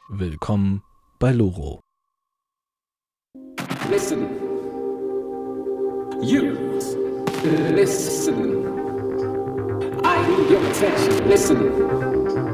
Willkommen bei Loro. Listen. You. Listen. I need your attention. Listen.